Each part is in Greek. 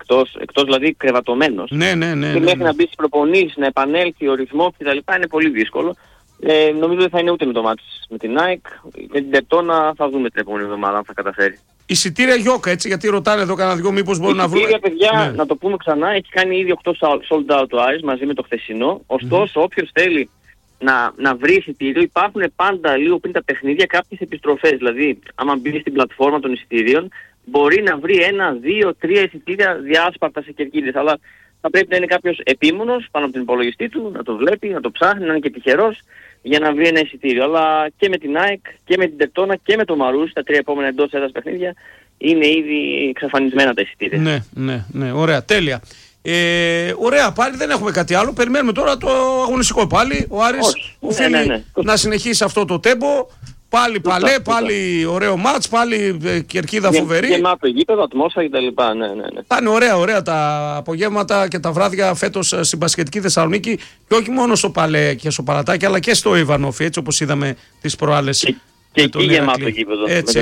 εκτός δηλαδή κρεβατωμένος. Ναι. Και μέχρι να μπει στις προπονήσεις, να επανέλθει ο ρυθμός κτλ. Είναι πολύ δύσκολο. Νομίζω δεν θα είναι ούτε με το μάτς με την Nike. Με την Daytona θα δούμε την επόμενη εβδομάδα αν θα καταφέρει. Εισιτήρια Γιώκα, έτσι, γιατί ρωτάνε εδώ κανένα δυο μήπως μπορούν να βρουν. Εισιτήρια, παιδιά, να το πούμε ξανά, έχει κάνει ήδη 8 sold out ο Άρης μαζί με το χθεσινό. Ωστόσο, όποιος θέλει να βρει εισιτήριο, υπάρχουν πάντα λίγο πριν τα παιχνίδια κάποιες επιστροφές. Δηλαδή, άμα μπει στην πλατφόρμα των εισιτήριων, μπορεί να βρει 1, 2, 3 εισιτήρια διάσπαρτα σε κερκίδες. Αλλά θα πρέπει να είναι κάποιος επίμονος πάνω από τον υπολογιστή του, να το βλέπει, να το ψάχνει, να είναι και τυχερός για να βρει ένα εισιτήριο. Αλλά και με την Nike και με την Daytona και με το Marus, τα 3 επόμενα εντός έδρας παιχνίδια, είναι ήδη εξαφανισμένα τα εισιτήρια. Ναι, ωραία, τέλεια. Ωραία, πάλι δεν έχουμε κάτι άλλο. Περιμένουμε τώρα το αγωνιστικό πάλι. Ο Άρης οφείλει να συνεχίσει αυτό το τέμπο. Πάλι παλέ, πάλι ωραίο μάτς, πάλι κερκίδα φοβερή. Γεμάτο γήπεδο, ατμόσφαιρα κτλ. Ναι. Θα είναι ωραία τα απογεύματα και τα βράδια φέτος στην μπασκετική Θεσσαλονίκη και όχι μόνο στο Παλέ και στο Παλατάκι αλλά και στο Ιβανόφι, έτσι όπως είδαμε τις προάλλες. Και εκεί γεμάτο γήπεδο.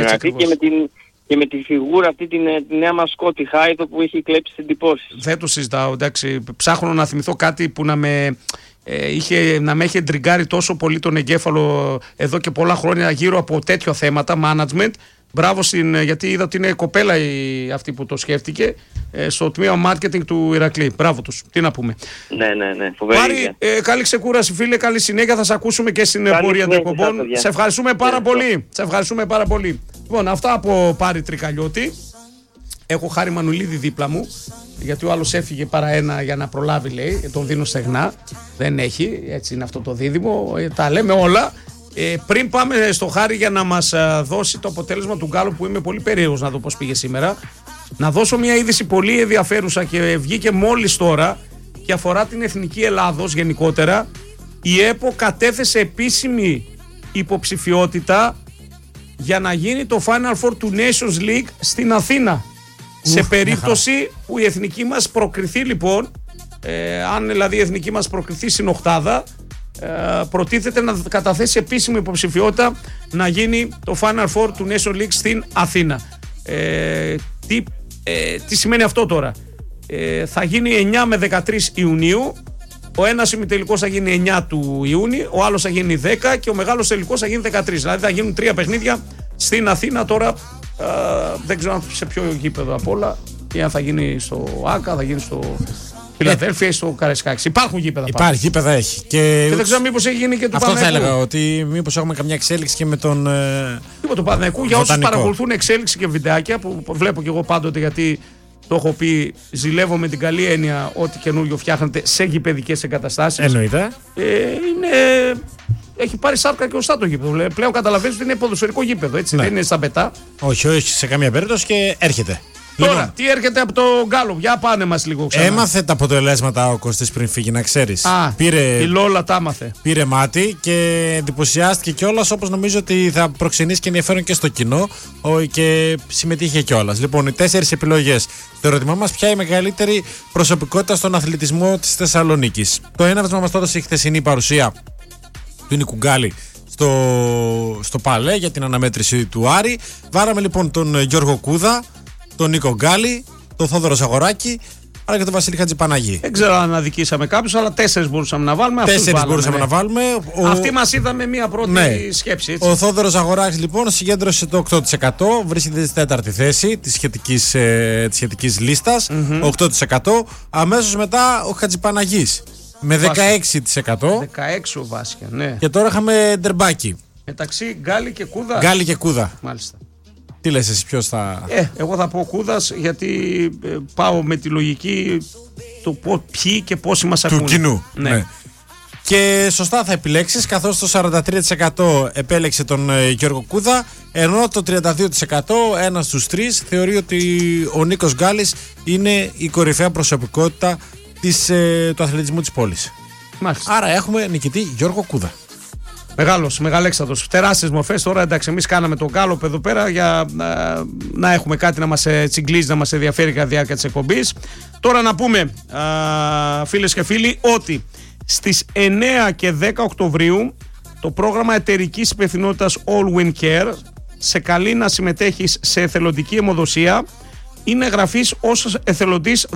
Και με τη φιγούρα αυτή τη νέα μασκότη Χάιδο που έχει κλέψει τις εντυπώσεις. Δεν το συζητάω, εντάξει. Ψάχνω να θυμηθώ κάτι που να με έχει εντριγκάρει τόσο πολύ τον εγκέφαλο εδώ και πολλά χρόνια γύρω από τέτοια θέματα, management. Μπράβο γιατί είδα ότι είναι κοπέλα αυτή που το σκέφτηκε στο τμήμα marketing του Ηρακλή. Μπράβο τους. Τι να πούμε. Ναι. Φοβερή. Πάρη, καλή ξεκούραση φίλε, καλή συνέχεια. Θα σε ακούσουμε και στην πορεία των εκπομπών. Σε ευχαριστούμε πάρα πολύ. Λοιπόν, αυτά από Πάρη Τρικαλιώτη. Έχω Χάρη Μανουλίδη δίπλα μου. Γιατί ο άλλος έφυγε παρά ένα για να προλάβει, λέει. Τον δίνω στεγνά. Δεν έχει. Έτσι είναι αυτό το δίδυμο. Τα λέμε όλα. Πριν πάμε στο Χάρη για να μας δώσει το αποτέλεσμα του γκάλου που είμαι πολύ περίεργος να δω πώς πήγε σήμερα, να δώσω μια είδηση πολύ ενδιαφέρουσα και βγήκε μόλις τώρα και αφορά την Εθνική Ελλάδος γενικότερα. Η ΕΠΟ κατέθεσε επίσημη υποψηφιότητα για να γίνει το Final Four του Nations League στην Αθήνα. Σε περίπτωση που η εθνική μας προκριθεί λοιπόν, αν δηλαδή η εθνική μας προκριθεί στην οκτάδα, προτίθεται να καταθέσει επίσημη υποψηφιότητα να γίνει το Final Four του National League στην Αθήνα. Τι σημαίνει αυτό τώρα? Θα γίνει 9 με 13 Ιουνίου. Ο ένας ημιτελικός θα γίνει 9 του Ιούνιου, ο άλλος θα γίνει 10 και ο μεγάλος τελικός θα γίνει 13. Δηλαδή θα γίνουν 3 παιχνίδια στην Αθήνα. Τώρα δεν ξέρω σε ποιο γήπεδο απ' όλα, ή αν θα γίνει στο ΆΚΑ, θα γίνει στο Φιλαδέλφια ή στο Καραϊσκάκη. Υπάρχουν γήπεδα. Υπάρχει, γήπεδα έχει. Και δεν ξέρω μήπως έχει γίνει και του Παναθηναϊκού. Αυτό Παναθηναϊκού. θα έλεγα, ότι μήπως έχουμε καμιά εξέλιξη και με τον. Του Παναθηναϊκού, για όσους παρακολουθούν εξέλιξη και βιντεάκια που βλέπω και εγώ πάντοτε, γιατί το έχω πει, ζηλεύω με την καλή έννοια ό,τι καινούριο φτιάχνεται σε γηπεδικές εγκαταστάσεις. Εννοείται. Έχει πάρει σάρκα και οστά το γήπεδο. Πλέον καταλαβαίνεις ότι είναι ποδοσφαιρικό γήπεδο, έτσι. Ναι. Δεν είναι σαν πετά. Όχι, σε καμία περίπτωση και έρχεται. Τώρα, λοιπόν, τι έρχεται από το Γκάλο, για πάνε μας λίγο ξανά. Έμαθε τα αποτελέσματα ο Κωστής πριν φύγει, να ξέρεις. Η Λόλα τα άμαθε. Πήρε μάτι και εντυπωσιάστηκε κιόλας, όπως νομίζω ότι θα προξενήσει και ενδιαφέρον και στο κοινό και συμμετείχε κιόλας. Λοιπόν, οι 4 επιλογές. Το ερώτημά μας, ποια είναι η μεγαλύτερη προσωπικότητα στον αθλητισμό της Θεσσαλονίκης? Το έναυσμα μας το έδωσε η χθεσινή παρουσία του Νίκου Γκάλη στο Παλέ για την αναμέτρηση του Άρη. Βάραμε λοιπόν τον Γιώργο Κούδα, τον Νίκο Γκάλη, τον Θόδωρο Ζαγοράκη, αλλά και τον Βασίλη Χατζηπαναγή. Δεν ξέρω αν αδικήσαμε κάποιους, αλλά 4 μπορούσαμε να βάλουμε. 4 μπορούσαμε να βάλουμε. Αυτή μας είδαμε μία πρώτη σκέψη. Έτσι. Ο Θόδωρος Ζαγοράκης λοιπόν συγκέντρωσε το 8%, βρίσκεται στη 4η θέση της σχετικής λίστας. 8%. Αμέσως μετά ο Χατζηπαναγής με 16%. 16 ο Βάσκια, ναι. Και τώρα είχαμε ντερμπάκι. Μεταξύ Γκάλη και Κούδα. Γκάλη και Κούδα. Μάλιστα. Τι λες εσύ, ποιος θα... Εγώ θα πω Κούδας, γιατί πάω με τη λογική το ποιοι και πόσοι μας ακούνε. Του κοινού. Ναι. Και σωστά θα επιλέξεις, καθώς το 43% επέλεξε τον Γιώργο Κούδα, ενώ το 32%, ένας στους 3, θεωρεί ότι ο Νίκος Γκάλης είναι η κορυφαία προσωπικότητα του αθλητισμού της πόλης. Μάλιστα. Άρα έχουμε νικητή Γιώργο Κούδα. Μεγάλος, μεγαλέξατος. Τεράστιες μορφές. Τώρα εντάξει, εμείς κάναμε τον γκάλοπ εδώ πέρα για να έχουμε κάτι να μας τσιγκλίζει, να μας ενδιαφέρει κατά τη διάρκεια της εκπομπής. Τώρα να πούμε, φίλες και φίλοι, ότι στις 9 και 10 Οκτωβρίου το πρόγραμμα εταιρικής υπευθυνότητας All Win Care σε καλεί να συμμετέχεις σε εθελοντική αιμοδοσία. Είναι εγγραφής ως εθελοντής